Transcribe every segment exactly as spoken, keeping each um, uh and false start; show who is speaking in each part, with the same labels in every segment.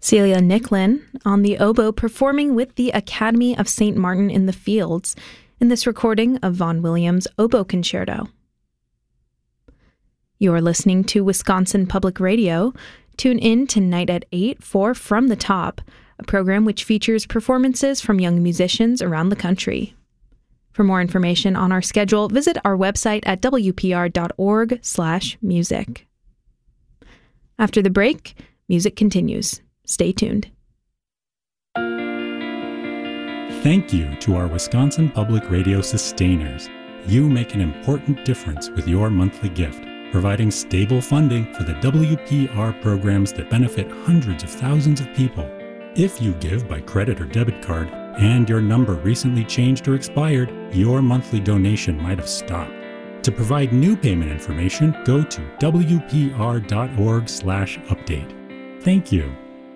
Speaker 1: Celia Nicklin on the oboe performing with the Academy of Saint Martin in the Fields in this recording of Vaughan Williams' Oboe Concerto. You're listening to Wisconsin Public Radio. Tune in tonight at eight for From the Top, a program which features performances from young musicians around the country. For more information on our schedule, visit our website at w p r dot org slash music. After the break, music continues. Stay tuned.
Speaker 2: Thank you to our Wisconsin Public Radio sustainers. You make an important difference with your monthly gift, providing stable funding for the W P R programs that benefit hundreds of thousands of people. If you give by credit or debit card and your number recently changed or expired, your monthly donation might have stopped. To provide new payment information, go to w p r dot org slash update. Thank you.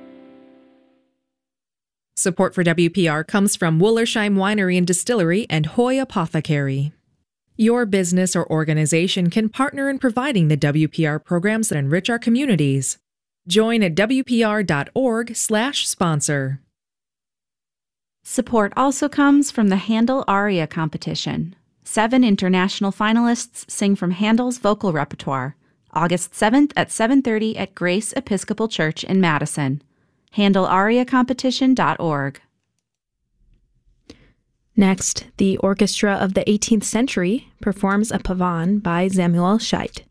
Speaker 3: Support for W P R comes from Woolersheim Winery and Distillery and Hoy Apothecary. Your business or organization can partner in providing the W P R programs that enrich our communities. Join at w p r dot org slash sponsor.
Speaker 4: Support also comes from the Handel Aria Competition. Seven international finalists sing from Handel's vocal repertoire. August seventh at seven thirty at Grace Episcopal Church in Madison. handel aria competition dot org.
Speaker 1: Next, the Orchestra of the eighteenth Century performs a pavane by Samuel Scheidt.